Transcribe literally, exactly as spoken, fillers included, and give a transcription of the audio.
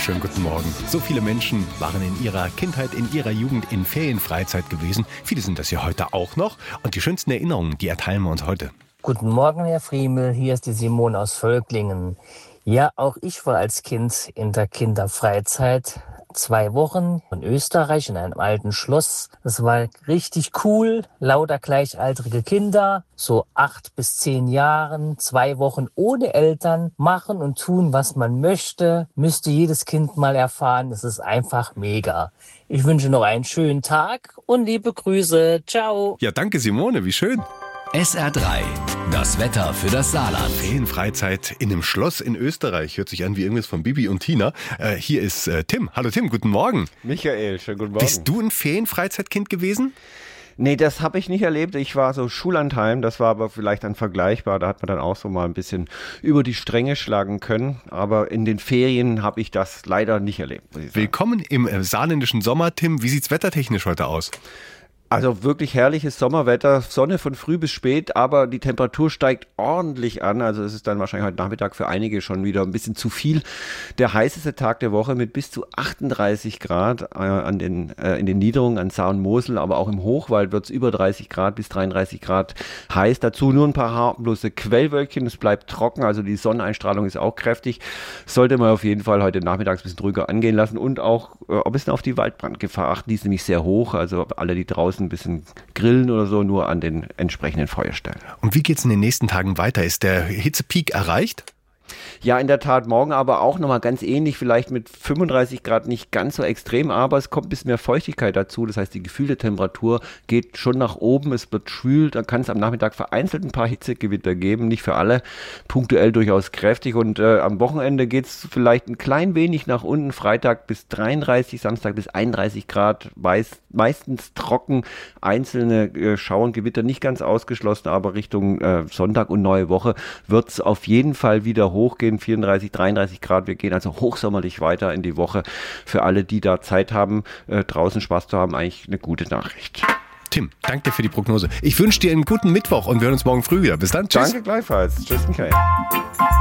schönen guten Morgen. So viele Menschen waren in ihrer Kindheit, in ihrer Jugend in Ferienfreizeit gewesen. Viele sind das ja heute auch noch. Und die schönsten Erinnerungen, die erteilen wir uns heute. Guten Morgen, Herr Friemel. Hier ist die Simone aus Völklingen. Ja, auch ich war als Kind in der Kinderfreizeit. Zwei Wochen in Österreich in einem alten Schloss. Das war richtig cool. Lauter gleichaltrige Kinder, so acht bis zehn Jahren, zwei Wochen ohne Eltern, machen und tun, was man möchte. Müsste jedes Kind mal erfahren. Das ist einfach mega. Ich wünsche noch einen schönen Tag und liebe Grüße. Ciao. Ja, danke Simone, wie schön. S R drei, das Wetter für das Saarland. Ferienfreizeit in einem Schloss in Österreich. Hört sich an wie irgendwas von Bibi und Tina. Äh, hier ist äh, Tim. Hallo Tim, guten Morgen. Michael, schönen guten Morgen. Bist du ein Ferienfreizeitkind gewesen? Nee, das habe ich nicht erlebt. Ich war so Schullandheim, das war aber vielleicht dann vergleichbar. Da hat man dann auch so mal ein bisschen über die Stränge schlagen können. Aber in den Ferien habe ich das leider nicht erlebt. Willkommen im äh, saarländischen Sommer, Tim. Wie sieht's wettertechnisch heute aus? Also wirklich herrliches Sommerwetter, Sonne von früh bis spät, aber die Temperatur steigt ordentlich an. Also es ist dann wahrscheinlich heute Nachmittag für einige schon wieder ein bisschen zu viel. Der heißeste Tag der Woche mit bis zu achtunddreißig Grad äh, an den, äh, in den Niederungen an Saar und Mosel, aber auch im Hochwald wird es über dreißig Grad bis dreiunddreißig Grad heiß. Dazu nur ein paar harmlose Quellwölkchen, es bleibt trocken, also die Sonneneinstrahlung ist auch kräftig. Sollte man auf jeden Fall heute Nachmittags ein bisschen ruhiger angehen lassen und auch äh, ein bisschen auf die Waldbrandgefahr achten. Die ist nämlich sehr hoch, also alle, die draußen ein bisschen grillen oder so, nur an den entsprechenden Feuerstellen. Und wie geht es in den nächsten Tagen weiter? Ist der Hitzepeak erreicht? Ja, in der Tat, morgen aber auch nochmal ganz ähnlich, vielleicht mit fünfunddreißig Grad nicht ganz so extrem, aber es kommt ein bisschen mehr Feuchtigkeit dazu, das heißt, die gefühlte Temperatur geht schon nach oben, es wird schwül, da kann es am Nachmittag vereinzelt ein paar Hitzegewitter geben, nicht für alle, punktuell durchaus kräftig und äh, am Wochenende geht es vielleicht ein klein wenig nach unten, Freitag bis dreiunddreißig, Samstag bis einunddreißig Grad, meist, meistens trocken, einzelne äh, Schauengewitter nicht ganz ausgeschlossen, aber Richtung äh, Sonntag und neue Woche wird es auf jeden Fall wieder hochgehen, vierunddreißig, dreiunddreißig Grad. Wir gehen also hochsommerlich weiter in die Woche. Für alle, die da Zeit haben, äh, draußen Spaß zu haben, eigentlich eine gute Nachricht. Tim, danke dir für die Prognose. Ich wünsche dir einen guten Mittwoch und wir hören uns morgen früh wieder. Bis dann. Tschüss. Danke gleichfalls. Tschüss, Michael.